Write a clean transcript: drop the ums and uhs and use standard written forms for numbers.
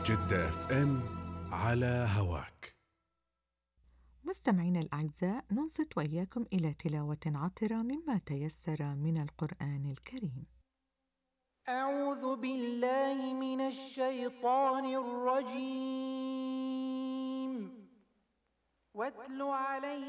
جدة اف ام على هواك. مستمعينا الأعزاء، ننصت وإياكم إلى تلاوة عطرة مما تيسر من القرآن الكريم. أعوذ بالله من الشيطان الرجيم. واتل عليهم